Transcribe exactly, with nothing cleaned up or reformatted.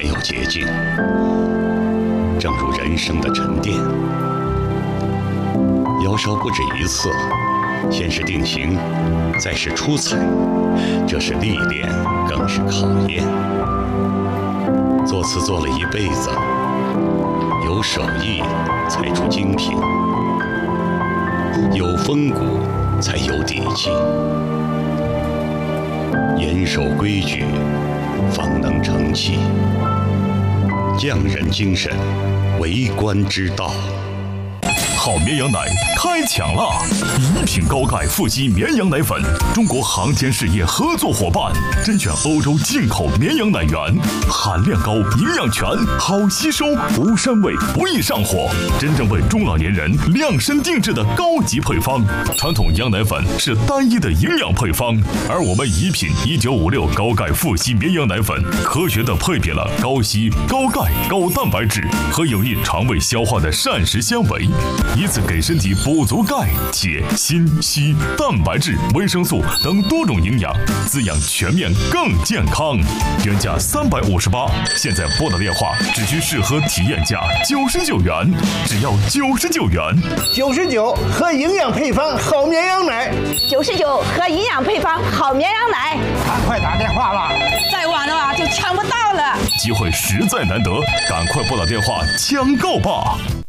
没有捷径，正如人生的沉淀，腰烧不止一次，先是定型，再是出彩，这是历练，更是考验。做词做了一辈子，有手艺才出精品，有风骨才有底气，严守规矩，方能成器。匠人精神，为官之道。 好绵羊奶开抢啦！一品高钙富硒绵羊奶粉，中国航天事业合作伙伴，甄选欧洲进口绵羊奶源，含量高，营养全，好吸收，无膻味，不易上火，真正为中老年人量身定制的高级配方。传统羊奶粉是单一的营养配方，而我们一品一九五六高钙富硒绵羊奶粉，科学的配比了高硒、高钙、高蛋白质和有益肠胃消化的膳食纤维，以此给身体补足钙、铁、锌、硒、蛋白质、维生素等多种营养，滋养全面更健康。原价三百五十八，现在拨打电话只需试喝体验价九十九元，只要九十九元。 九十九喝营养配方好绵羊奶， 九十九喝营养配方好绵羊奶。 赶快打电话吧， 再晚的话就抢不到了。 机会实在难得，赶快拨打电话抢购吧。